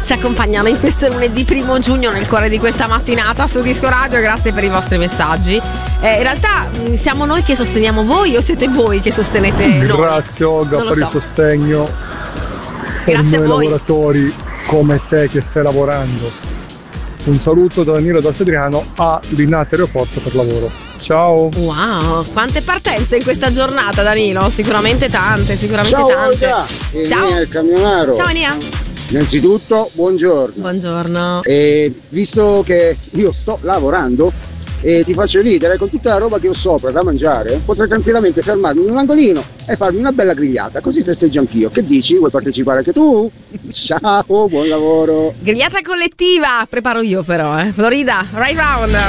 ci accompagnano in questo lunedì 1 giugno nel cuore di questa mattinata su Disco Radio. Grazie per i vostri messaggi. In realtà siamo noi che sosteniamo voi o siete voi che sostenete noi? Grazie Olga per il sostegno. Grazie per a noi voi. lavoratori come te che stai lavorando. Un saluto da Danilo da Sedriano a Linate Aeroporto per lavoro. Ciao. Wow, quante partenze in questa giornata, Danilo? Sicuramente tante, Ciao tante. Olga, Ciao. Enia il camionaro. Ciao Nia. Innanzitutto buongiorno. Buongiorno. E visto che io sto lavorando e ti faccio ridere con tutta la roba che ho sopra da mangiare, potrei tranquillamente fermarmi in un angolino e farmi una bella grigliata, così festeggio anch'io. Che dici? Vuoi partecipare anche tu? Ciao, buon lavoro. Grigliata collettiva, preparo io però, Florida, right round.